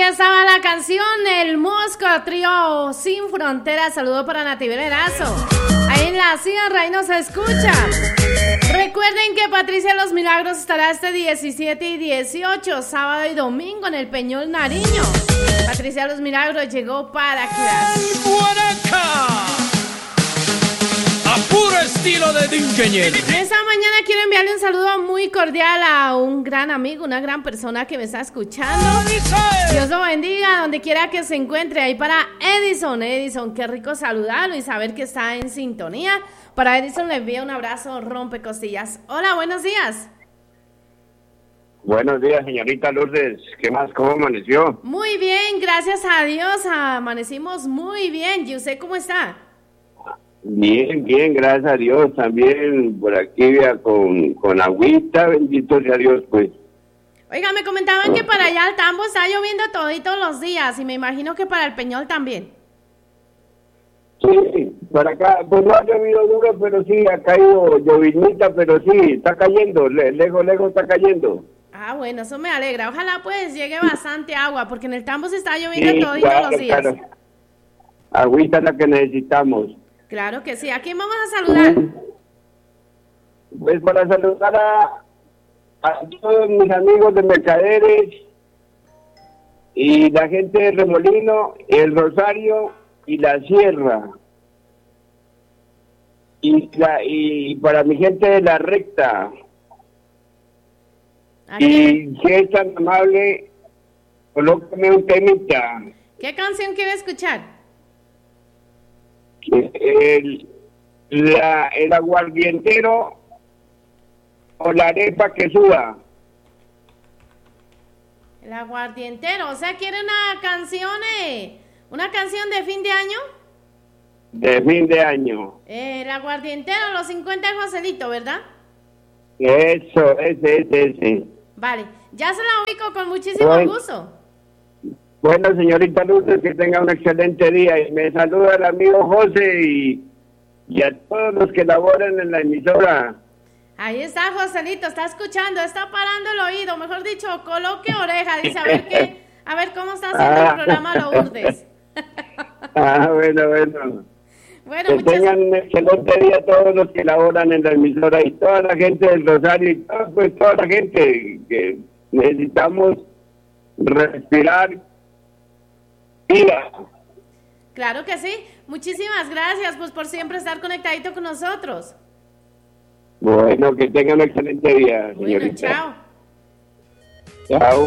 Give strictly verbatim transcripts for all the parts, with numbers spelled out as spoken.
Estaba la canción El Mosco, trío Sin Fronteras. Saludo para Natividad Erazo. Ahí en la sierra, ahí nos escucha. Recuerden que Patricia Los Milagros estará este diecisiete y dieciocho, sábado y domingo, en el Peñol Nariño. Patricia Los Milagros llegó para quedarse. A puro estilo de Dinkeñel. Esta mañana quiero enviarle un saludo muy cordial a un gran amigo, una gran persona que me está escuchando. Dios lo bendiga donde quiera que se encuentre. Ahí para Edison, Edison, qué rico saludarlo y saber que está en sintonía. Para Edison le envío un abrazo rompecostillas. Hola, buenos días. Buenos días, señorita Lourdes. ¿Qué más? ¿Cómo amaneció? Muy bien, gracias a Dios. Amanecimos muy bien. ¿Y usted cómo está? Bien, bien, gracias a Dios. También por aquí ya con, con agüita, bendito sea Dios, pues. Oiga, me comentaban que para allá al Tambo está lloviendo toditos los días y me imagino que para el Peñol también. Sí, para acá, pues no ha llovido duro, pero sí, ha caído llovinita, pero sí, está cayendo, le, lejos, lejos está cayendo. Ah, bueno, eso me alegra. Ojalá pues llegue bastante agua, porque en el Tambo se está lloviendo Sí, toditos claro, los días. claro. Agüita es la que necesitamos. Claro que sí. ¿A quién vamos a saludar? Pues para saludar a, a todos mis amigos de Mercaderes y la gente de Remolino, el Rosario y la Sierra. Y, la, y para mi gente de La Recta. Y si es tan amable, colócame un temita. ¿Qué canción quiere escuchar? El, la, el aguardientero o la arepa que suba. El aguardientero, o sea, ¿quiere una canción, eh, una canción de fin de año? De fin de año. Eh, el aguardientero, los cincuenta de Joselito, ¿verdad? Eso, ese, ese, ese. Vale, ya se la ubico con muchísimo Bueno. gusto. Bueno, señorita Lourdes, que tenga un excelente día y me saluda el amigo José y, y a todos los que laboran en la emisora. Ahí está Joselito, está escuchando, está parando el oído, mejor dicho, coloque oreja, dice, a ver qué, a ver cómo está haciendo el programa Lourdes. Ah, bueno, bueno. Bueno, que muchas... tengan un excelente día todos los que laboran en la emisora y toda la gente del Rosario y toda, pues toda la gente que necesitamos respirar. Vida. Claro que sí, muchísimas gracias pues por siempre estar conectadito con nosotros. Bueno, que tengan un excelente día, señorita. Bueno, chao. Chao.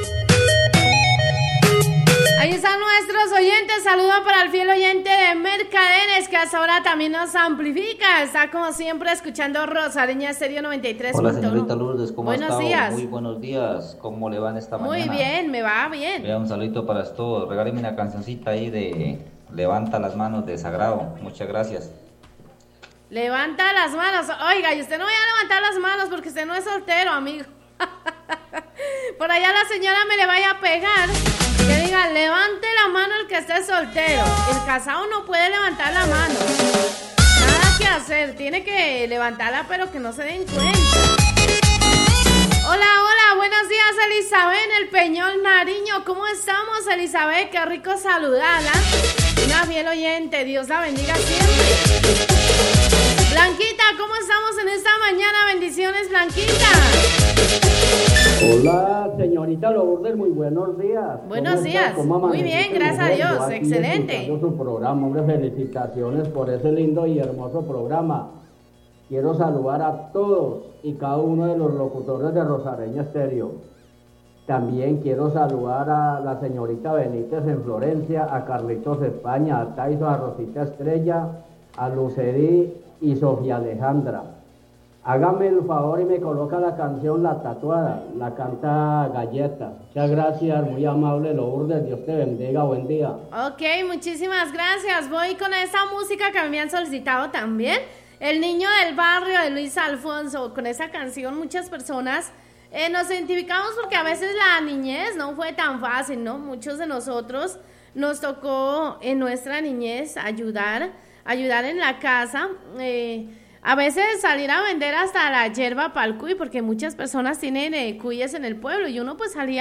Ahí están nuestros oyentes, saludo para el fiel oyente de Mercaderes que hasta ahora también nos amplifica, está como siempre escuchando Rosareña Estéreo noventa y tres punto uno. Hola señorita Lourdes, ¿cómo buenos está? días. Muy buenos días, ¿cómo le van esta Muy mañana? Muy bien, me va bien. Vea, un saludito para todos, regáleme una cancioncita ahí de Levanta las manos de Sagrado, muchas gracias. Levanta las manos, oiga, y usted no vaya a levantar las manos porque usted no es soltero, amigo. Por allá la señora me le vaya a pegar, que diga, levante la mano el que esté soltero. El casado no puede levantar la mano. Nada que hacer, tiene que levantarla pero que no se den cuenta. Hola, hola, buenos días Elizabeth en el Peñol Nariño. ¿Cómo estamos, Elizabeth? Qué rico saludarla. Una fiel oyente, Dios la bendiga siempre. Blanquita, ¿cómo estamos en esta mañana? Bendiciones, Blanquita. Hola, señorita Lourdes, muy buenos días. Buenos días, muy bien, gracias a Dios, excelente. Su programa, hombre, felicitaciones por ese lindo y hermoso programa. Quiero saludar a todos y cada uno de los locutores de Rosareña Estéreo. También quiero saludar a la señorita Benítez en Florencia, a Carlitos España, a Taiso, a Rosita Estrella, a Lucerí y Sofía Alejandra. Hágame el favor y me coloca la canción La Tatuada, la canta Galleta. Muchas gracias, muy amable Lourdes, Dios te bendiga, buen día. Ok, muchísimas gracias. Voy con esa música que me han solicitado también. El niño del barrio de Luis Alfonso. Con esa canción muchas personas eh, nos identificamos porque a veces la niñez no fue tan fácil, ¿no? Muchos de nosotros nos tocó en nuestra niñez ayudar, ayudar en la casa, eh, a veces salir a vender hasta la hierba para el cuy, porque muchas personas tienen eh, cuyes en el pueblo y uno pues salía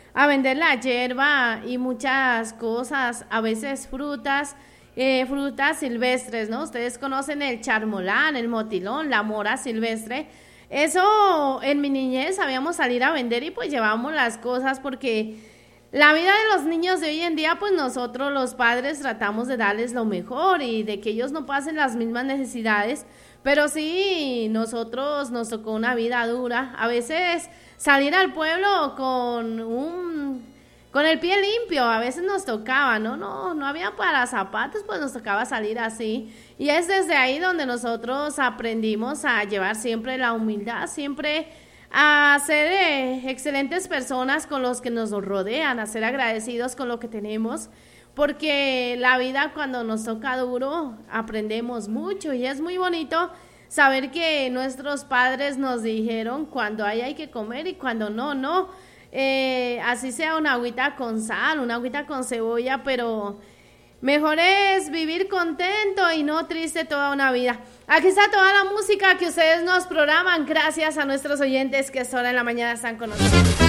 a vender la hierba y muchas cosas, a veces frutas, eh, frutas silvestres, ¿no? Ustedes conocen el charmolán, el motilón, la mora silvestre. Eso en mi niñez sabíamos salir a vender y pues llevábamos las cosas porque la vida de los niños de hoy en día, pues nosotros los padres tratamos de darles lo mejor y de que ellos no pasen las mismas necesidades, pero sí, nosotros nos tocó una vida dura. A veces salir al pueblo con un, con el pie limpio, a veces nos tocaba, ¿no? No, no había para zapatos, pues nos tocaba salir así. Y es desde ahí donde nosotros aprendimos a llevar siempre la humildad, siempre a ser eh, excelentes personas con los que nos rodean, a ser agradecidos con lo que tenemos, porque la vida cuando nos toca duro aprendemos mucho y es muy bonito saber que nuestros padres nos dijeron cuando hay hay que comer y cuando no, no, eh, así sea una agüita con sal, una agüita con cebolla, pero mejor es vivir contento y no triste toda una vida. Aquí está toda la música que ustedes nos programan. Gracias a nuestros oyentes que hasta ahora en la mañana están con nosotros.